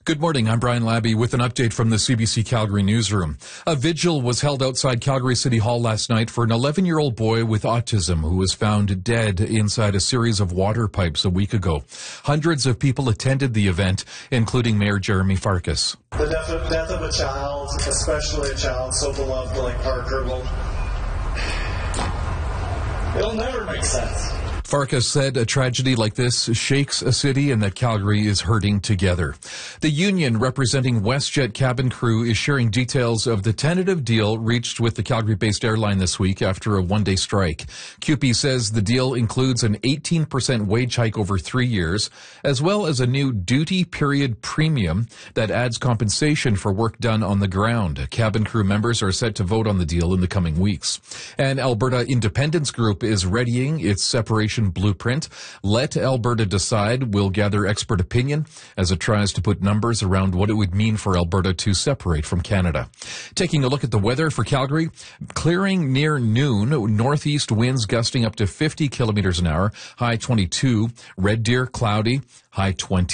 Good morning. I'm Brian Labby with an update from the CBC Calgary newsroom. A vigil was held outside Calgary City Hall last night for an 11-year-old boy with autism who was found dead inside a series of water pipes a week ago. Hundreds of people attended the event, including Mayor Jeremy Farkas. The death of a child, especially a child so beloved like Parker, it'll never make sense. Farkas said a tragedy like this shakes a city and that Calgary is hurting together. The union representing WestJet cabin crew is sharing details of the tentative deal reached with the Calgary-based airline this week after a one-day strike. CUPE says the deal includes an 18% wage hike over 3 years, as well as a new duty period premium that adds compensation for work done on the ground. Cabin crew members are set to vote on the deal in the coming weeks. And Alberta Independence Group is readying its separation blueprint. Let Alberta Decide will gather expert opinion as it tries to put numbers around what it would mean for Alberta to separate from Canada. Taking a look at the weather for Calgary, clearing near noon, northeast winds gusting up to 50 kilometers an hour, high 22. Red Deer, cloudy, high 20.